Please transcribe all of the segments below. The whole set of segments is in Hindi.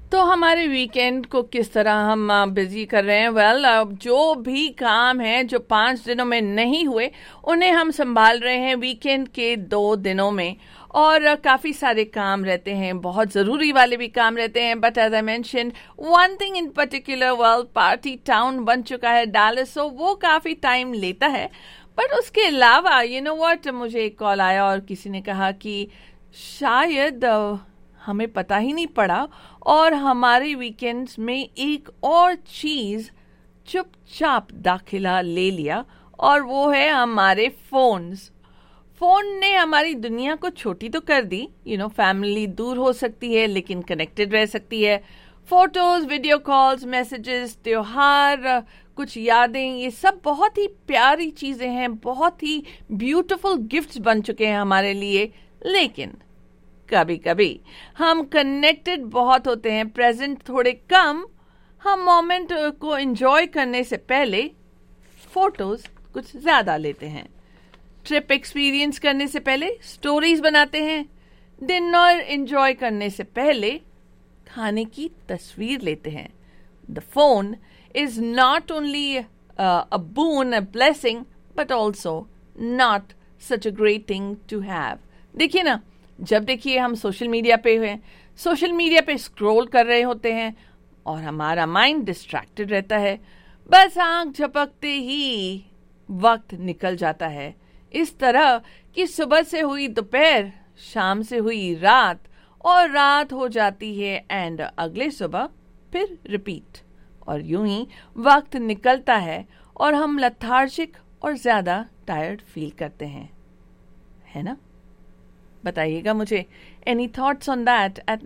तो हमारे वीकेंड को किस तरह हम बिजी कर रहे हैं? वेल, जो भी काम है जो 5 दिनों में नहीं हुए उन्हें हम संभाल रहे हैं वीकेंड के 2 दिनों में। और काफ़ी सारे काम रहते हैं, बहुत ज़रूरी वाले भी काम रहते हैं। But as I mention one thing in particular, well, party town बन चुका है डैलस, सो वो काफ़ी टाइम लेता है। बट उसके अलावा यू नो व्हाट, मुझे एक कॉल आया और किसी ने कहा कि शायद हमें पता ही नहीं पड़ा और हमारे वीकेंड्स में एक और चीज़ चुपचाप दाखिला ले लिया, और वो है हमारे फोन्स। फोन ने हमारी दुनिया को छोटी तो कर दी, फैमिली दूर हो सकती है लेकिन कनेक्टेड रह सकती है। फोटोज, वीडियो कॉल्स, मैसेजेस, त्योहार, कुछ यादें, ये सब बहुत ही प्यारी चीजें हैं, बहुत ही ब्यूटीफुल गिफ्ट्स बन चुके हैं हमारे लिए। लेकिन कभी कभी हम कनेक्टेड बहुत होते हैं, प्रेजेंट थोड़े कम। हम मोमेंट को एंजॉय करने से पहले फोटोज कुछ ज्यादा लेते हैं, ट्रिप एक्सपीरियंस करने से पहले स्टोरीज बनाते हैं, डिनर एंजॉय करने से पहले खाने की तस्वीर लेते हैं। The phone is not only a boon, a blessing, but also not such a great thing to have. देखिए ना, जब देखिए हम सोशल मीडिया पे हैं, सोशल मीडिया पे स्क्रॉल कर रहे होते हैं और हमारा माइंड डिस्ट्रैक्टेड रहता है। बस आंख झपकते ही वक्त निकल जाता है, इस तरह कि सुबह से हुई दोपहर, शाम से हुई रात, और रात हो जाती है एंड अगले सुबह फिर रिपीट। और यूं ही वक्त निकलता है और हम लथार्जिक और ज्यादा टायर्ड फील करते हैं, है ना? बताइएगा मुझे any thoughts on that at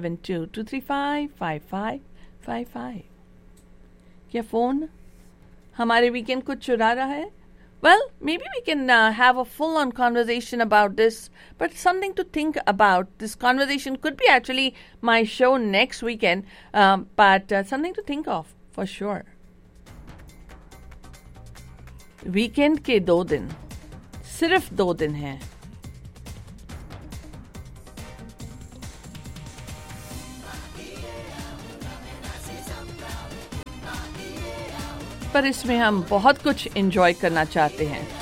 9722355555। क्या फोन हमारे वीकेंड को चुरा रहा है? Well, maybe we can have a full-on conversation about this, but something to think about. This conversation could be actually my show next weekend, but something to think of for sure. Weekend के 2 दिन, सिर्फ 2 दिन हैं। पर इसमें हम बहुत कुछ एंजॉय करना चाहते हैं।